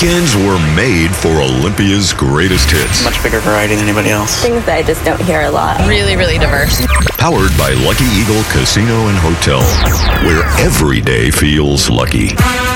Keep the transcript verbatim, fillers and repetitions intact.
Weekends were made for Olympia's greatest hits. Much bigger variety than anybody else. Things that I just don't hear a lot. Really, really diverse. Powered by Lucky Eagle Casino and Hotel, where every day feels lucky.